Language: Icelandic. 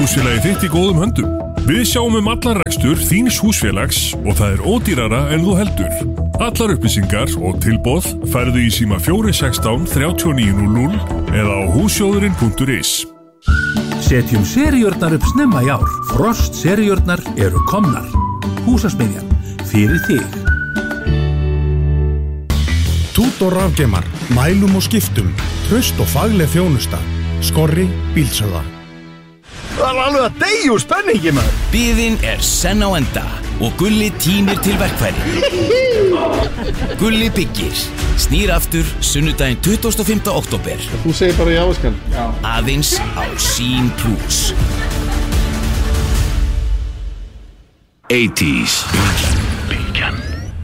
húsfélagið þitt í góðum höndum? Við sjáum allan rekstur þíns húsfélags og það ódýrara en þú heldur. Allar upplýsingar og tilboð færðu í síma 416 3900 eða á hússjóðurinn.is. Setjum seríurnar upp snemma í ár. Frost seríurnar eru komnar. Húsasmiðjan, fyrir þig. Tútor rafgeimar, mælum og skiptum, traust og fagleg þjónusta. Skorri bílsöða. Það alveg að deyja úr spenningi, maður. Biðin senn á enda og Gulli tínir til verkfæri. Gulli byggir. Snýr aftur sunnudaginn 25. október. Þú segir bara já, skan. Já. Aðeins á Sín Plus. 80s.